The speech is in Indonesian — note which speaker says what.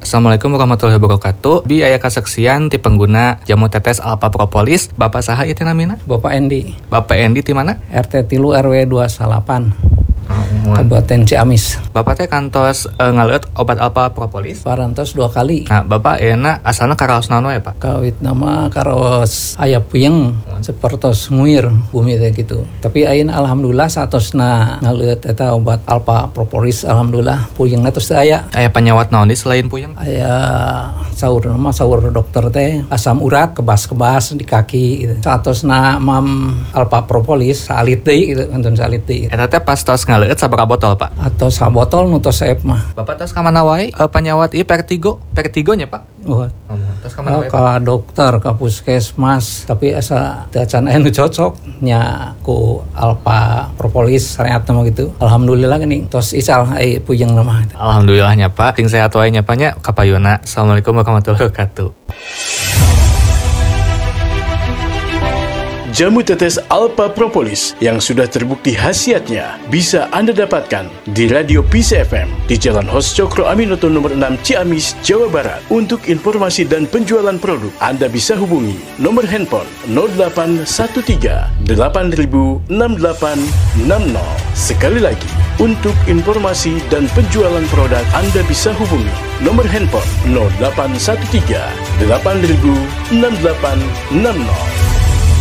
Speaker 1: Assalamualaikum warahmatullahi wabarakatuh. Bi aya kasaksian ti pengguna jamu tetes Alpha Propolis. Bapak saha ieu namina?
Speaker 2: Bapak Endi.
Speaker 1: Bapak Endi ti mana?
Speaker 2: RT 3 RW 28. Kabupaten Ciamis.
Speaker 1: Bapak teh kantos ngaleut obat Alpha Propolis?
Speaker 2: Parantos 2 kali.
Speaker 1: Nah, Bapak euna asalna karaos naon we, Pak?
Speaker 2: Kawit nama karos aya puyeng sapertos nguir bumi teh gitu. Tapi ayeuna alhamdulillah satosna ngaleut eta obat Alpha Propolis alhamdulillah puyengna tos teu aya.
Speaker 1: Aya penyawat naon di selain puyeng?
Speaker 2: Aya saur dokter teh asam urat kebas-kebas di kaki gitu. Satosna mam Alpha Propolis salit deui gitu, antun salit deui.
Speaker 1: Eta teh pas tos ngaleut sabaraha botol, Pak?
Speaker 2: Atau sabotol nu tos saep mah.
Speaker 1: Bapak tos ka mana wae penyawat ieu Vertigo nya, Pak? Tos ka mana wae?
Speaker 2: Ka dokter, ka puskesmas, tapi asa teu can aya nu cocok nya ku Alpha Propolis sareatna mah gitu. Alhamdulillah geuning tos ical ai puyeng mah.
Speaker 1: Alhamdulillahnya, Pak. Ting sehat wae nya, Pak nya. Kapayuna. Assalamualaikum warahmatullahi wabarakatuh.
Speaker 3: Jamu tetes Alpha Propolis yang sudah terbukti khasiatnya bisa Anda dapatkan di Radio Peace FM di Jalan Hos Cokro Aminoto nomor 6 Ciamis, Jawa Barat. Untuk informasi dan penjualan produk, Anda bisa hubungi nomor handphone 0813 8000 6860. Sekali lagi, untuk informasi dan penjualan produk, Anda bisa hubungi nomor handphone 0813 8000 6860.